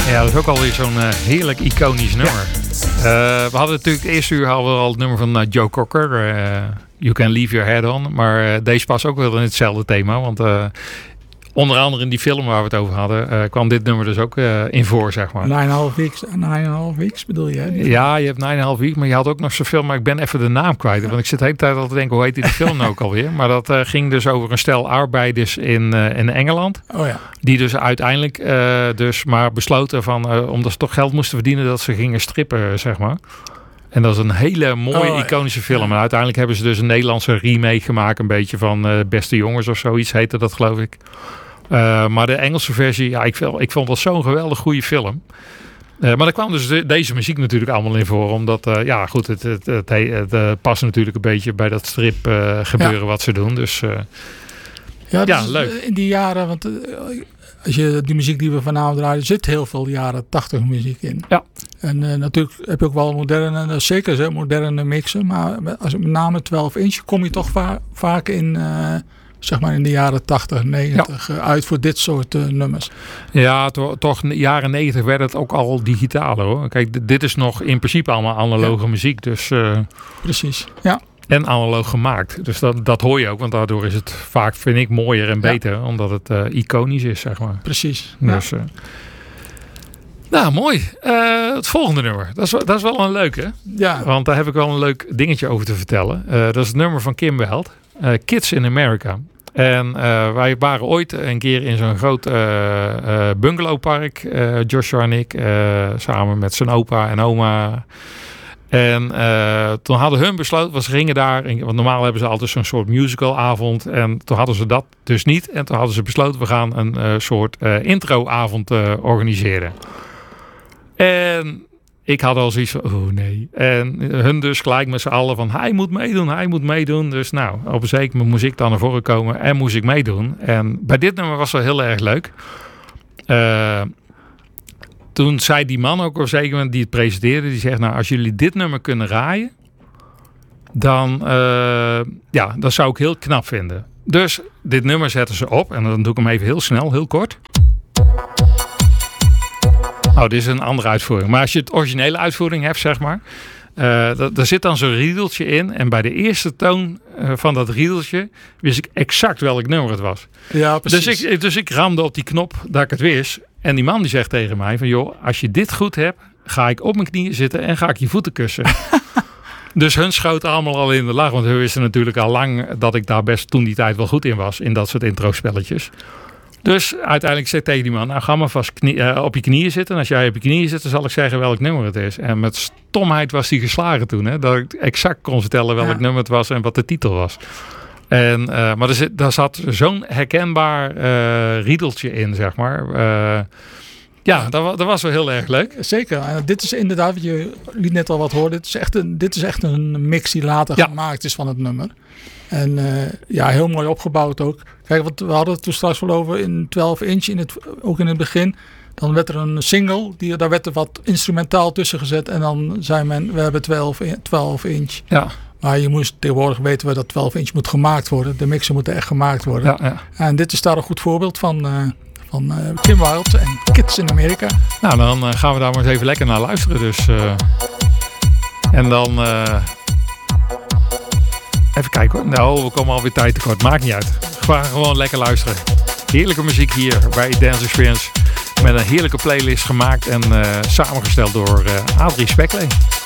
Ja, dat is ook alweer zo'n heerlijk iconisch nummer. Ja. We hadden natuurlijk het eerste uur al het nummer van Joe Cocker. You Can Leave Your Head On. Maar deze past ook wel in hetzelfde thema. Want onder andere in die film waar we het over hadden, kwam dit nummer dus ook in voor, zeg maar. 9,5 weeks bedoel je? Hè? Ja, je hebt 9,5 weeks, maar je had ook nog zo'n film, maar ik ben even de naam kwijt. Want ik zit de hele tijd al te denken, hoe heet die film nou ook alweer? Maar dat ging dus over een stel arbeiders in Engeland. Oh ja. Die dus uiteindelijk dus maar besloten van, omdat ze toch geld moesten verdienen, dat ze gingen strippen, zeg maar. En dat is een hele mooie, iconische film. En uiteindelijk hebben ze dus een Nederlandse remake gemaakt, een beetje van Beste Jongens of zoiets heette dat, geloof ik. Maar de Engelse versie, ja, ik vond dat zo'n geweldig goede film. Maar daar kwam dus deze muziek natuurlijk allemaal in voor. Omdat, ja goed, het past natuurlijk een beetje bij dat strip gebeuren wat ze doen. Dus dus leuk. In die jaren, want als je die muziek die we vanavond draaien, zit heel veel jaren 80 muziek in. Ja. En natuurlijk heb je ook wel moderne, zeker moderne mixen. Maar als met name 12 inch kom je toch vaak in... zeg maar in de jaren 80, 90 uit voor dit soort nummers. Ja, toch jaren 90 werd het ook al digitaal hoor. Kijk, dit is nog in principe allemaal analoge muziek. Dus, precies, ja. En analoog gemaakt. Dus dat hoor je ook, want daardoor is het vaak, vind ik, mooier en beter. Omdat het iconisch is, zeg maar. Precies. Dus, nou, mooi. Het volgende nummer. Dat is wel een leuke. Ja. Want daar heb ik wel een leuk dingetje over te vertellen. Dat is het nummer van Kim Wilde. Kids in America. En wij waren ooit een keer in zo'n groot bungalowpark, Joshua en ik, samen met zijn opa en oma. En toen hadden hun besloten, ze gingen daar, want normaal hebben ze altijd zo'n soort musicalavond. En toen hadden ze dat dus niet. En toen hadden ze besloten, we gaan een soort introavond organiseren. En ik had al zoiets van, oh nee. En hun dus gelijk met z'n allen van, hij moet meedoen. Dus nou, op een zeker moment moest ik dan naar voren komen en moest ik meedoen. En bij dit nummer was het wel heel erg leuk. Toen zei die man ook op een zeker moment die het presenteerde, die zegt, nou, als jullie dit nummer kunnen raaien, dan dat zou ik heel knap vinden. Dus dit nummer zetten ze op en dan doe ik hem even heel snel, heel kort. Oh, dit is een andere uitvoering. Maar als je het originele uitvoering hebt, zeg maar. Daar zit dan zo'n riedeltje in. En bij de eerste toon van dat riedeltje wist ik exact welk nummer het was. Ja, precies. Dus ik ramde op die knop dat ik het wist. En die man die zegt tegen mij van, joh, als je dit goed hebt, ga ik op mijn knieën zitten en ga ik je voeten kussen. Dus hun schoten allemaal al in de lach. Want hun wisten natuurlijk al lang dat ik daar best toen die tijd wel goed in was. In dat soort intro-spelletjes. Dus uiteindelijk zei ik tegen die man, nou ga maar vast op je knieën zitten. En als jij op je knieën zit, dan zal ik zeggen welk nummer het is. En met stomheid was hij geslagen toen. Hè, dat ik exact kon vertellen welk nummer het was en wat de titel was. En, maar daar zat zo'n herkenbaar riedeltje in, zeg maar. Dat was wel heel erg leuk. Zeker. Dit is inderdaad, je liet net al wat horen. Dit is echt een mix die later gemaakt is van het nummer. En heel mooi opgebouwd ook. Kijk, we hadden het toen straks wel over in 12 inch, ook in het begin. Dan werd er een single, daar werd er wat instrumentaal tussen gezet. En dan zei men, we hebben 12 inch. Ja. Maar tegenwoordig weten we dat 12 inch moet gemaakt worden. De mixen moeten echt gemaakt worden. Ja. En dit is daar een goed voorbeeld van Kim Wilde en Kids in America. Nou, dan gaan we daar maar eens even lekker naar luisteren. Dus, en dan... even kijken hoor. Nou, we komen alweer tijd tekort. Maakt niet uit. We gaan gewoon lekker luisteren. Heerlijke muziek hier bij Dance Experience. Met een heerlijke playlist gemaakt en samengesteld door Adrie Speklee.